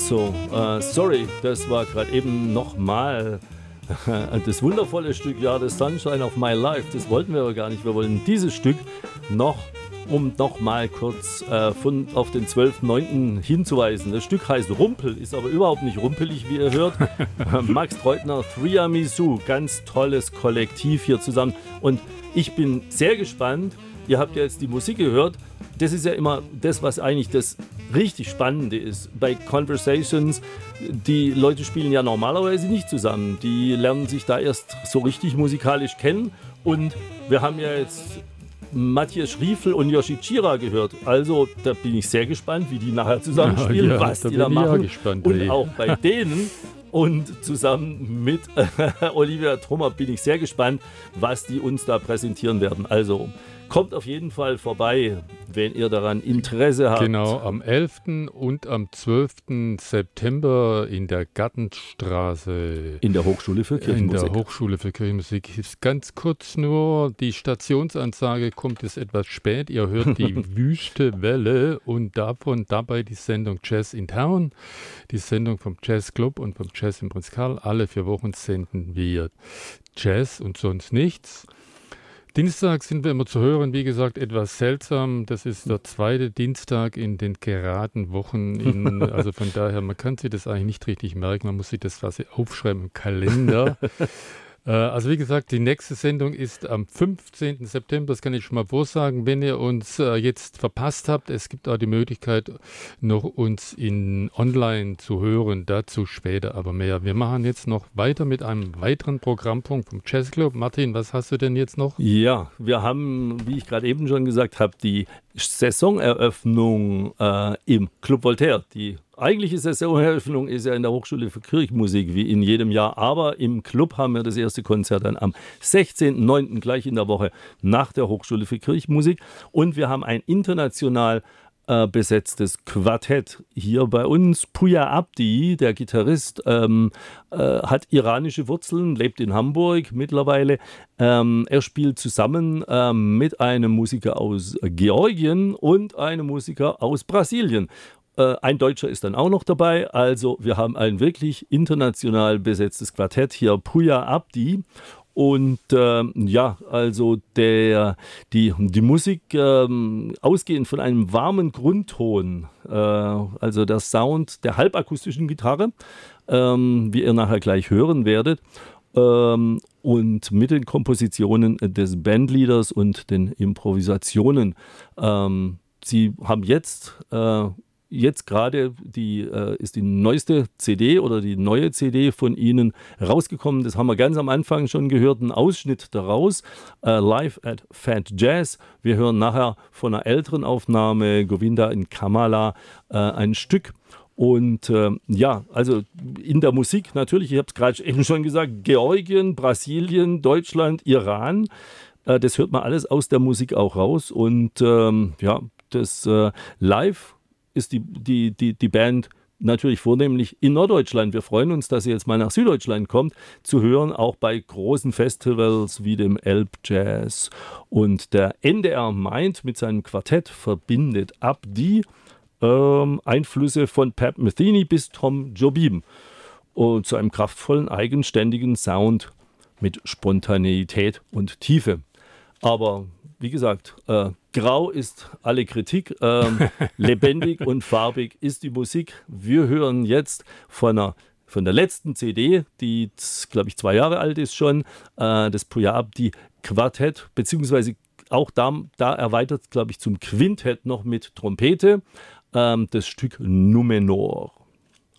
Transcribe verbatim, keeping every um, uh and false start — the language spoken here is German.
Also, äh, sorry, das war gerade eben nochmal das wundervolle Stück, ja, das Sunshine of My Life. Das wollten wir aber gar nicht. Wir wollen dieses Stück noch, um nochmal kurz äh, von, auf den zwölften neunten hinzuweisen. Das Stück heißt Rumpel, ist aber überhaupt nicht rumpelig, wie ihr hört. Max Treutner, Threeamisu, ganz tolles Kollektiv hier zusammen. Und ich bin sehr gespannt. Ihr habt ja jetzt die Musik gehört. Das ist ja immer das, was eigentlich das richtig Spannende ist. Bei Conversations, die Leute spielen ja normalerweise nicht zusammen. Die lernen sich da erst so richtig musikalisch kennen. Und wir haben ja jetzt Matthias Schriefel und Yoshi Chira gehört. Also da bin ich sehr gespannt, wie die nachher zusammenspielen, ja, ja, was die da machen. Gespannt, und ey. Auch bei denen. Und zusammen mit Olivia Trummer bin ich sehr gespannt, was die uns da präsentieren werden. Also kommt auf jeden Fall vorbei, wenn ihr daran Interesse habt. Genau, am elften und am zwölften September in der Gartenstraße. In der Hochschule für Kirchenmusik. In der Hochschule für Kirchenmusik. Ist ganz kurz nur, die Stationsansage kommt jetzt etwas spät. Ihr hört die Wüste Welle und davon dabei die Sendung Jazz in Town. Die Sendung vom Jazz Club und vom Jazz im Prinz Karl. Alle vier Wochen senden wir Jazz und sonst nichts. Dienstag sind wir immer zu hören, wie gesagt, etwas seltsam. Das ist der zweite Dienstag in den geraden Wochen. In, also von daher, man kann sich das eigentlich nicht richtig merken. Man muss sich das quasi aufschreiben im Kalender. äh, also wie gesagt, die nächste Sendung ist am fünfzehnten September. Das kann ich schon mal vorsagen. Wenn ihr uns äh, jetzt verpasst habt, es gibt auch die Möglichkeit, noch uns in online zu hören. Dazu später aber mehr. Wir machen jetzt noch weiter mit einem weiteren Programmpunkt vom Jazz Club. Martin, was hast du denn jetzt noch? Ja, wir haben, wie ich gerade eben schon gesagt habe, die Saisoneröffnung äh, im Club Voltaire. Die eigentliche Saisoneröffnung ist ja in der Hochschule für Kirchenmusik, wie in jedem Jahr. Aber im Club haben wir das erste Konzert dann am sechzehnten neunten gleich in der Woche nach der Hochschule für Kirchenmusik. Und wir haben ein international Äh, besetztes Quartett hier bei uns. Puya Abdi, der Gitarrist, ähm, äh, hat iranische Wurzeln, lebt in Hamburg mittlerweile. Ähm, er spielt zusammen ähm, mit einem Musiker aus Georgien und einem Musiker aus Brasilien. Äh, ein Deutscher ist dann auch noch dabei. Also wir haben ein wirklich international besetztes Quartett hier, Puya Abdi. Und ähm, ja, also der, die, die Musik, ähm, ausgehend von einem warmen Grundton, äh, also der Sound der halbakustischen Gitarre, ähm, wie ihr nachher gleich hören werdet, ähm, und mit den Kompositionen des Bandleaders und den Improvisationen. Ähm, sie haben jetzt... Äh, Jetzt gerade die, äh, ist die neueste C D oder die neue C D von Ihnen rausgekommen. Das haben wir ganz am Anfang schon gehört, einen Ausschnitt daraus. Äh, Live at Fat Jazz. Wir hören nachher von einer älteren Aufnahme, Govinda in Kamala, äh, ein Stück. Und äh, ja, also in der Musik natürlich, ich habe es gerade eben schon gesagt, Georgien, Brasilien, Deutschland, Iran. Äh, das hört man alles aus der Musik auch raus. Und ähm, ja, das äh, Live ist die, die, die, die Band natürlich vornehmlich in Norddeutschland. Wir freuen uns, dass sie jetzt mal nach Süddeutschland kommt, zu hören, auch bei großen Festivals wie dem Elbjazz. Und der N D R meint, mit seinem Quartett verbindet Abdi ähm, Einflüsse von Pat Metheny bis Tom Jobim und zu einem kraftvollen, eigenständigen Sound mit Spontaneität und Tiefe. Aber wie gesagt, äh, grau ist alle Kritik, ähm, lebendig und farbig ist die Musik. Wir hören jetzt von, einer, von der letzten C D, die, glaube ich, zwei Jahre alt ist schon, äh, das Puya Abdi Quartett, beziehungsweise auch da, da erweitert, glaube ich, zum Quintett noch mit Trompete, ähm, das Stück Numenor.